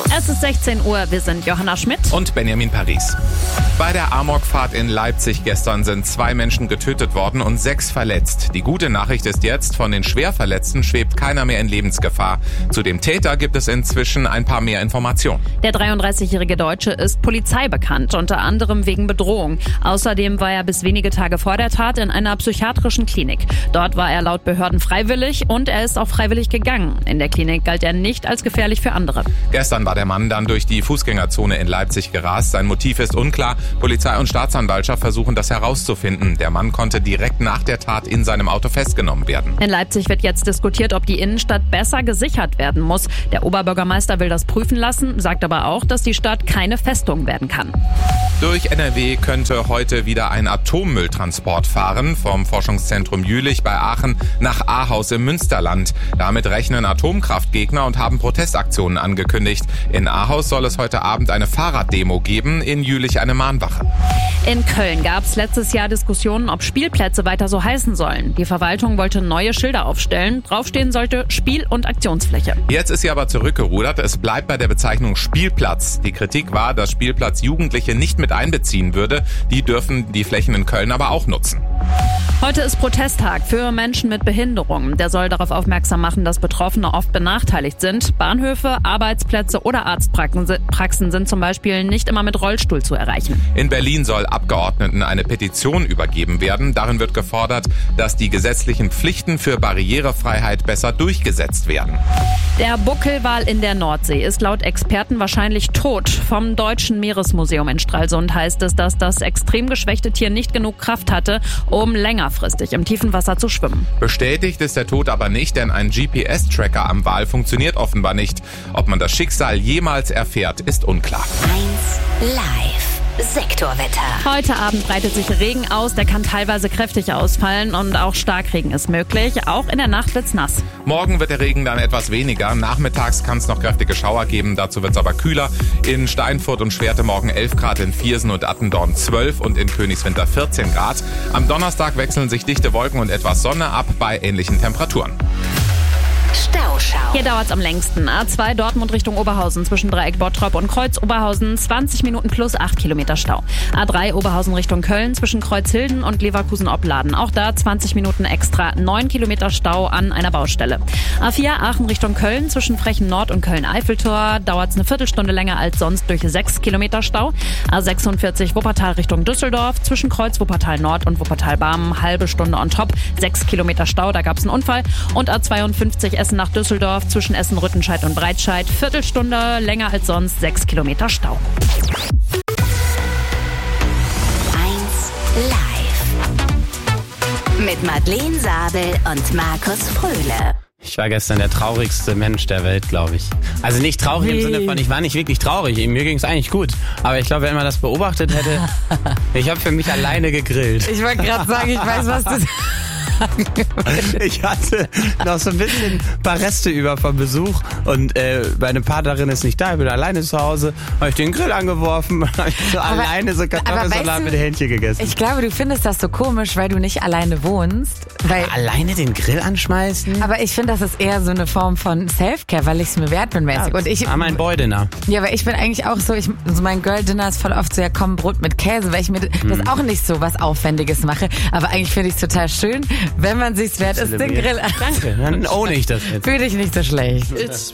Es ist 16 Uhr, wir sind Johanna Schmidt und Benjamin Paris. Bei der Amokfahrt in Leipzig gestern sind 2 Menschen getötet worden und 6 verletzt. Die gute Nachricht ist jetzt, von den Schwerverletzten schwebt keiner mehr in Lebensgefahr. Zu dem Täter gibt es inzwischen ein paar mehr Informationen. Der 33-jährige Deutsche ist Polizei bekannt, unter anderem wegen Bedrohung. Außerdem war er bis wenige Tage vor der Tat in einer psychiatrischen Klinik. Dort war er laut Behörden freiwillig und er ist auch freiwillig gegangen. In der Klinik galt er nicht als gefährlich für andere. Gestern war der Mann dann durch die Fußgängerzone in Leipzig gerast. Sein Motiv ist unklar. Polizei und Staatsanwaltschaft versuchen das herauszufinden. Der Mann konnte direkt nach der Tat in seinem Auto festgenommen werden. In Leipzig wird jetzt diskutiert, ob die Innenstadt besser gesichert werden muss. Der Oberbürgermeister will das prüfen lassen, sagt aber auch, dass die Stadt keine Festung werden kann. Durch NRW könnte heute wieder ein Atommülltransport fahren, vom Forschungszentrum Jülich bei Aachen nach Ahaus im Münsterland. Damit rechnen Atomkraftgegner und haben Protestaktionen angekündigt. In Ahaus soll es heute Abend eine Fahrraddemo geben, in Jülich eine Mahnwache. In Köln gab es letztes Jahr Diskussionen, ob Spielplätze weiter so heißen sollen. Die Verwaltung wollte neue Schilder aufstellen. Draufstehen sollte Spiel- und Aktiondsfläche. Jetzt ist sie aber zurückgerudert. Es bleibt bei der Bezeichnung Spielplatz. Die Kritik war, dass Spielplatz Jugendliche nicht mit einbeziehen würde. Die dürfen die Flächen in Köln aber auch nutzen. Heute ist Protesttag für Menschen mit Behinderung. Der soll darauf aufmerksam machen, dass Betroffene oft benachteiligt sind. Bahnhöfe, Arbeitsplätze oder Arztpraxen sind zum Beispiel nicht immer mit Rollstuhl zu erreichen. In Berlin soll Abgeordneten eine Petition übergeben werden. Darin wird gefordert, dass die gesetzlichen Pflichten für Barrierefreiheit besser durchgesetzt werden. Der Buckelwal in der Nordsee ist laut Experten wahrscheinlich tot. Vom Deutschen Meeresmuseum in Stralsund heißt es, dass das extrem geschwächte Tier nicht genug Kraft hatte, um längerfristig im tiefen Wasser zu schwimmen. Bestätigt ist der Tod aber nicht, denn ein GPS-Tracker am Wal funktioniert offenbar nicht. Ob man das Schicksal jemals erfährt, ist unklar. 1 Live. Sektorwetter. Heute Abend breitet sich Regen aus, der kann teilweise kräftig ausfallen und auch Starkregen ist möglich. Auch in der Nacht wird's nass. Morgen wird der Regen dann etwas weniger. Nachmittags kann es noch kräftige Schauer geben, dazu wird's aber kühler. In Steinfurt und Schwerte morgen 11 Grad, in Viersen und Attendorn 12 und in Königswinter 14 Grad. Am Donnerstag wechseln sich dichte Wolken und etwas Sonne ab bei ähnlichen Temperaturen. Stauschau. Hier dauert's am längsten. A2 Dortmund Richtung Oberhausen zwischen Dreieck Bottrop und Kreuz Oberhausen 20 Minuten plus 8 Kilometer Stau. A3 Oberhausen Richtung Köln zwischen Kreuzhilden und Leverkusen-Opladen. Auch da 20 Minuten extra, 9 Kilometer Stau an einer Baustelle. A4 Aachen Richtung Köln zwischen Frechen Nord und Köln-Eiffeltor dauert's eine Viertelstunde länger als sonst durch 6 Kilometer Stau. A46 Wuppertal Richtung Düsseldorf zwischen Kreuz Wuppertal Nord und Wuppertal-Barmen halbe Stunde on top, 6 Kilometer Stau, da gab's einen Unfall. Und A52 Essen nach Düsseldorf zwischen Essen-Rüttenscheid und Breitscheid. Viertelstunde länger als sonst, 6 Kilometer Stau. 1 Live. Mit Madeleine Sabel und Markus Fröhle. Ich war gestern der traurigste Mensch der Welt, glaube ich. Also nicht traurig im Sinne von, ich war nicht wirklich traurig. Mir ging es eigentlich gut. Aber ich glaube, wenn man das beobachtet hätte, ich habe für mich alleine gegrillt. Ich wollte gerade sagen, ich weiß, was du... Ich hatte noch so ein bisschen ein paar Reste über vom Besuch und meine Partnerin ist nicht da, ich bin alleine zu Hause, habe ich den Grill angeworfen, habe ich so alleine so Kartoffelsalat mit Hähnchen gegessen. Ich glaube, du findest das so komisch, weil du nicht alleine wohnst. Weil alleine den Grill anschmeißen? Aber ich finde, das ist eher so eine Form von Self-Care, weil ich es mir wert bin mäßig. Ja, und ich mein Boy-Dinner. Ja, aber ich bin eigentlich auch so, so mein Girl-Dinner ist voll oft so, ja komm, Brot mit Käse, weil ich mir das auch nicht so was Aufwendiges mache. Aber eigentlich finde ich es total schön, wenn man sich's wert ist, den Grill an. Danke, dann ohne ich das jetzt. Fühl dich nicht so schlecht. It's